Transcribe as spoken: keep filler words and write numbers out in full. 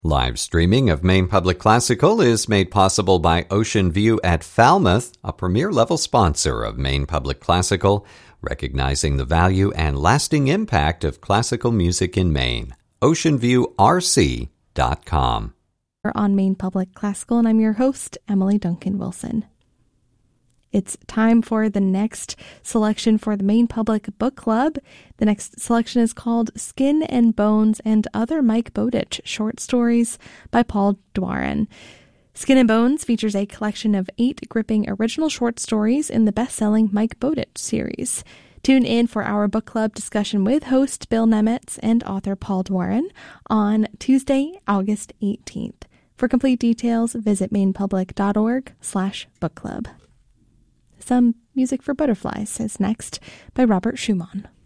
Live streaming of Maine Public Classical is made possible by Ocean View at Falmouth, a premier-level sponsor of Maine Public Classical, recognizing the value and lasting impact of classical music in Maine. ocean view r c dot com. We're on Maine Public Classical, and I'm your host, Emily Duncan Wilson. It's time for the next selection for the Maine Public Book Club. The next selection is called Skin and Bones and Other Mike Bowditch Short Stories by Paul Dwaran. Skin and Bones features a collection of eight gripping original short stories in the best-selling Mike Bowditch series. Tune in for our book club discussion with host Bill Nemetz and author Paul Dwaran on Tuesday, August eighteenth. For complete details, visit mainepublic.org slash book club. Some Music for Butterflies is next by Robert Schumann.